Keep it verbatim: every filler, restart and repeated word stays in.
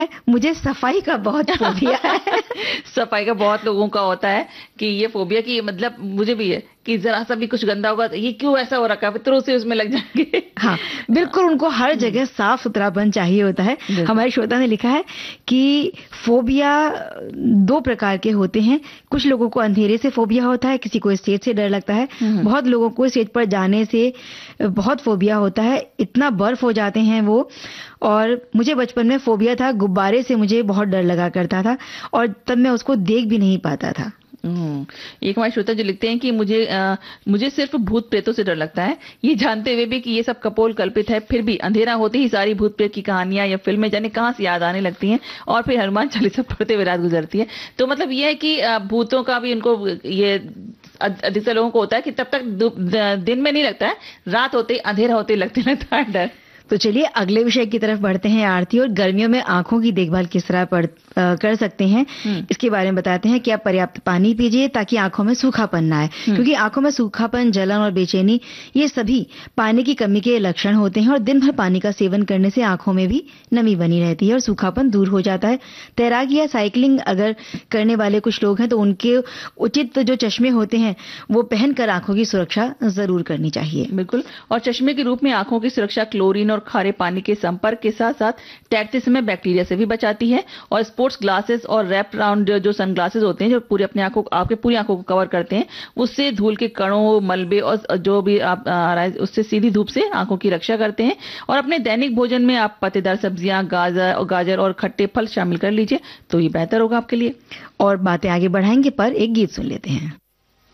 मुझे सफाई का बहुत फोबिया है। सफाई का बहुत लोगों का होता है कि ये फोबिया की मतलब मुझे भी है कि जरा सा भी कुछ गंदा होगा तो ये क्यों ऐसा हो रखा है, फिर उसे उसमें लग जाएंगे। हाँ, बिल्कुल उनको हर जगह साफ सुथरापन चाहिए होता है। हमारे श्रोता ने लिखा है कि फोबिया दो प्रकार के होते हैं। कुछ लोगों को अंधेरे से फोबिया होता है, किसी को स्टेज से डर लगता है, बहुत लोगों को स्टेज पर जाने से बहुत फोबिया होता है, इतना बर्फ हो जाते हैं वो। और मुझे बचपन में फोबिया था, गुब्बारे से मुझे बहुत डर लगा करता था और तब मैं उसको देख भी नहीं पाता था। एक हमारे श्रोता जो लिखते हैं कि मुझे आ, मुझे सिर्फ भूत प्रेतों से डर लगता है, ये जानते हुए भी कि ये सब कपोल कल्पित है, फिर भी अंधेरा होते ही सारी भूत प्रेत की कहानियां या फिल्में जाने कहां से याद आने लगती हैं और फिर हनुमान चालीसा पढ़ते हुए रात गुजरती है। तो मतलब ये है कि भूतों का भी उनको ये अधिकतर लोगों को होता है कि तब तक दिन में नहीं लगता है, रात होते अंधेरा होते लगते लगता है डर। तो चलिए अगले विषय की तरफ बढ़ते हैं आरती, और गर्मियों में आंखों की देखभाल किस तरह पड़, आ, कर सकते हैं इसके बारे में बताते हैं कि आप पर्याप्त पानी पीजिए ताकि आंखों में सूखापन ना आए, क्योंकि आंखों में सूखापन, जलन और बेचैनी ये सभी पानी की कमी के लक्षण होते हैं और दिन भर पानी का सेवन करने से आंखों में भी नमी बनी रहती है और सूखापन दूर हो जाता है। तैराकी या साइकिलिंग अगर करने वाले कुछ लोग हैं तो उनके उचित जो चश्मे होते हैं वो पहनकर आंखों की सुरक्षा जरूर करनी चाहिए। बिल्कुल, और चश्मे के रूप में आंखों की सुरक्षा क्लोरीन और खारे पानी के संपर्क के साथ साथ तैरते समय बैक्टीरिया से भी बचाती है। और स्पोर्ट्स ग्लासेस और रैप राउंड जो सनग्लासेस होते हैं जो पूरे अपने आंखों आपके पूरी आंखों को कवर करते हैं, उससे धूल के कणों, मलबे और जो भी आप आ रहा है उससे सीधी धूप से आंखों की रक्षा करते हैं। और अपने दैनिक भोजन में आप पत्तेदार सब्जियां, गाजर और गाजर और खट्टे फल शामिल कर लीजिए तो ये बेहतर होगा आपके लिए। और बातें आगे बढ़ाएंगे पर एक गीत सुन लेते हैं।